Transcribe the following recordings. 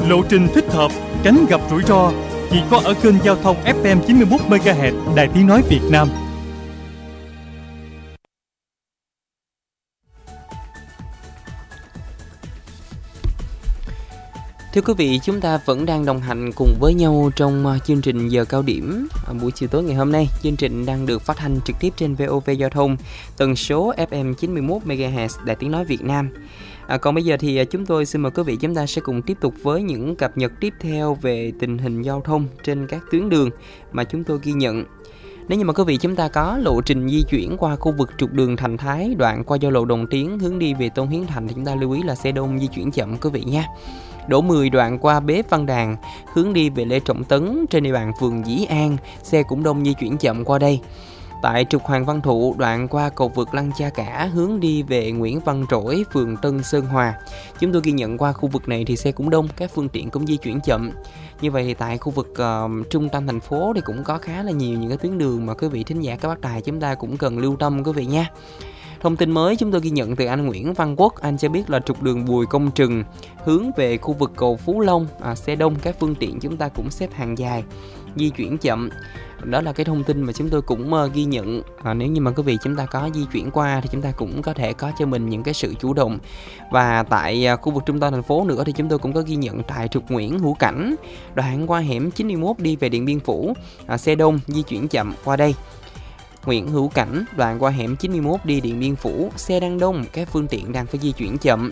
Lộ trình thích hợp, tránh gặp rủi ro chỉ có ở kênh giao thông FM 91 MHz Đài Tiếng nói Việt Nam. Thưa quý vị, chúng ta vẫn đang đồng hành cùng với nhau trong chương trình Giờ Cao Điểm buổi chiều tối ngày hôm nay. Chương trình đang được phát thanh trực tiếp trên VOV Giao thông, tần số FM 91 MHz Đài Tiếng nói Việt Nam. Còn bây giờ thì chúng tôi xin mời quý vị, chúng ta sẽ cùng tiếp tục với những cập nhật tiếp theo về tình hình giao thông trên các tuyến đường mà chúng tôi ghi nhận. Nếu như mà quý vị chúng ta có lộ trình di chuyển qua khu vực trục đường Thành Thái, đoạn qua giao lộ Đồng Tiến hướng đi về Tôn Hiến Thành thì chúng ta lưu ý là xe đông di chuyển chậm quý vị nha. Đỗ 10 đoạn qua Bế Văn Đàn hướng đi về Lê Trọng Tấn trên địa bàn phường Dĩ An, xe cũng đông di chuyển chậm qua đây. Tại trục Hoàng Văn Thụ đoạn qua cầu vượt Lăng Cha Cả hướng đi về Nguyễn Văn Trỗi, phường Tân Sơn Hòa, chúng tôi ghi nhận qua khu vực này thì xe cũng đông, các phương tiện cũng di chuyển chậm. Như vậy thì tại khu vực trung tâm thành phố thì cũng có khá là nhiều những cái tuyến đường mà quý vị thính giả các bác đài chúng ta cũng cần lưu tâm quý vị nha. Thông tin mới chúng tôi ghi nhận từ anh Nguyễn Văn Quốc, anh cho biết là trục đường Bùi Công Trừng hướng về khu vực cầu Phú Long, xe đông, các phương tiện chúng ta cũng xếp hàng dài, di chuyển chậm. Đó là cái thông tin mà chúng tôi cũng ghi nhận. Nếu như mà quý vị chúng ta có di chuyển qua thì chúng ta cũng có thể có cho mình những cái sự chủ động. Và tại khu vực trung tâm thành phố nữa thì chúng tôi cũng có ghi nhận tại trục Nguyễn Hữu Cảnh đoạn qua hẻm 91 đi về Điện Biên Phủ, xe đông di chuyển chậm qua đây. Nguyễn Hữu Cảnh đoạn qua hẻm 91 đi Điện Biên Phủ, xe đang đông, các phương tiện đang phải di chuyển chậm.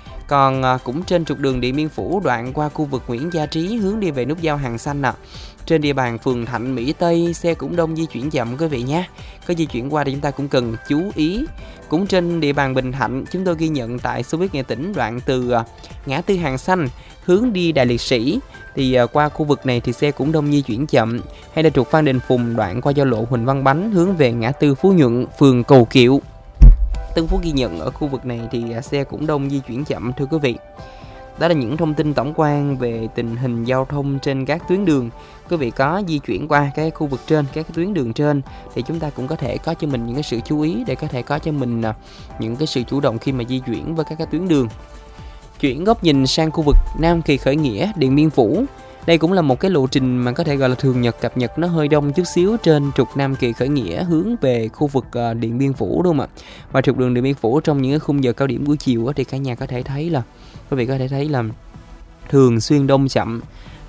Còn cũng trên trục đường Điện Biên Phủ đoạn qua khu vực Nguyễn Gia Trí hướng đi về nút giao Hàng Xanh trên địa bàn phường Thạnh Mỹ Tây, xe cũng đông di chuyển chậm quý vị nhé. Có di chuyển qua thì chúng ta cũng cần chú ý. Cũng trên địa bàn Bình Thạnh, chúng tôi ghi nhận tại Xô Viết Nghệ Tĩnh đoạn từ ngã tư Hàng Xanh hướng đi Đại Liệt Sĩ thì qua khu vực này thì xe cũng đông di chuyển chậm. Hay là trục Phan Đình Phùng đoạn qua giao lộ Huỳnh Văn Bánh hướng về ngã tư Phú Nhuận, phường Cầu Kiệu, Tân Phú ghi nhận ở khu vực này thì xe cũng đông di chuyển chậm thưa quý vị. Đó là những thông tin tổng quan về tình hình giao thông trên các tuyến đường. Quý vị có di chuyển qua cái khu vực trên, các tuyến đường trên thì chúng ta cũng có thể có cho mình những cái sự chú ý để có thể có cho mình những cái sự chủ động khi mà di chuyển với các cái tuyến đường. Chuyển góc nhìn sang khu vực Nam Kỳ Khởi Nghĩa, Điện Biên Phủ. Đây cũng là một cái lộ trình mà có thể gọi là thường nhật, cập nhật nó hơi đông chút xíu trên trục Nam Kỳ Khởi Nghĩa hướng về khu vực Điện Biên Phủ đúng không ạ? Và trục đường Điện Biên Phủ trong những cái khung giờ cao điểm buổi chiều thì cả nhà có thể thấy là quý vị có thể thấy là thường xuyên đông chậm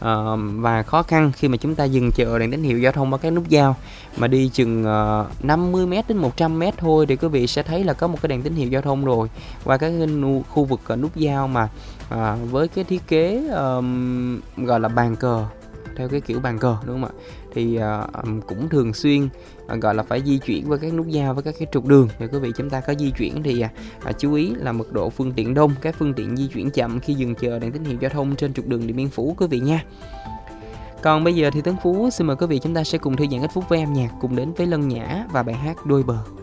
và khó khăn khi mà chúng ta dừng chờ đèn tín hiệu giao thông ở các nút giao, mà đi chừng 50m đến 100m thôi thì quý vị sẽ thấy là có một cái đèn tín hiệu giao thông rồi qua các khu vực nút giao mà với cái thiết kế gọi là bàn cờ, theo cái kiểu bàn cờ đúng không ạ? Thì cũng thường xuyên gọi là phải di chuyển qua các nút giao với các cái trục đường. Thì quý vị chúng ta có di chuyển thì chú ý là mật độ phương tiện đông, các phương tiện di chuyển chậm khi dừng chờ đèn tín hiệu giao thông trên trục đường Điện Biên Phủ quý vị nha. Còn bây giờ thì Tấn Phú xin mời quý vị chúng ta sẽ cùng thư giãn ít phút với âm nhạc, cùng đến với Lân Nhã và bài hát Đôi Bờ.